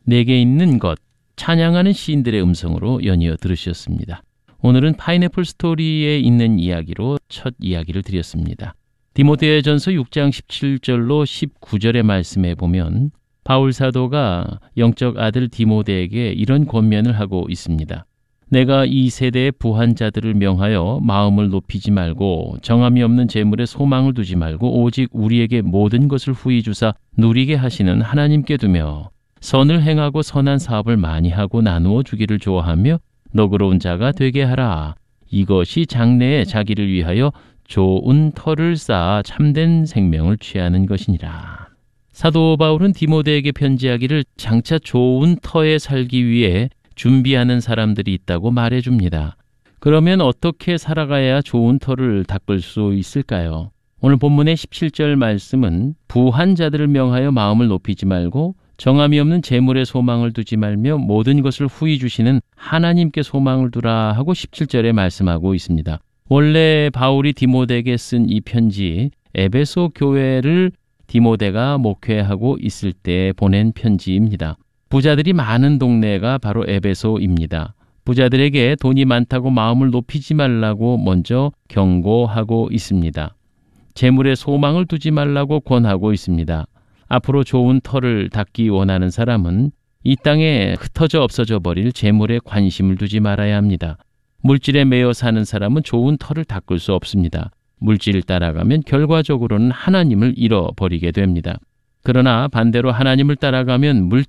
내게 있는 것, 찬양하는 시인들의 음성으로 연이어 들으셨습니다. 오늘은 파인애플 스토리에 있는 이야기로 첫 이야기를 드렸습니다. 디모데전서 6장 17절로 19절의 말씀에 보면 바울 사도가 영적 아들 디모데에게 이런 권면을 하고 있습니다. 내가 이 세대의 부한 자들을 명하여 마음을 높이지 말고 정함이 없는 재물에 소망을 두지 말고 오직 우리에게 모든 것을 후히 주사 누리게 하시는 하나님께 두며 선을 행하고 선한 사업을 많이 하고 나누어 주기를 좋아하며 너그러운 자가 되게 하라. 이것이 장래에 자기를 위하여 좋은 터를 쌓아 참된 생명을 취하는 것이니라. 사도 바울은 디모데에게 편지하기를 장차 좋은 터에 살기 위해 준비하는 사람들이 있다고 말해줍니다. 그러면 어떻게 살아가야 좋은 터를 닦을 수 있을까요? 오늘 본문의 17절 말씀은 부한 자들을 명하여 마음을 높이지 말고 정함이 없는 재물에 소망을 두지 말며 모든 것을 후히 주시는 하나님께 소망을 두라 하고 17절에 말씀하고 있습니다. 원래 바울이 디모데에게 쓴 이 편지, 에베소 교회를 디모데가 목회하고 있을 때 보낸 편지입니다. 부자들이 많은 동네가 바로 에베소입니다. 부자들에게 돈이 많다고 마음을 높이지 말라고 먼저 경고하고 있습니다. 재물에 소망을 두지 말라고 권하고 있습니다. 앞으로 좋은 터를 닦기 원하는 사람은 이 땅에 흩어져 없어져 버릴 재물에 관심을 두지 말아야 합니다. 물질에 매여 사는 사람은 좋은 터를 닦을 수 없습니다. 물질을 따라가면 결과적으로는 하나님을 잃어버리게 됩니다. 그러나 반대로 하나님을 따라가면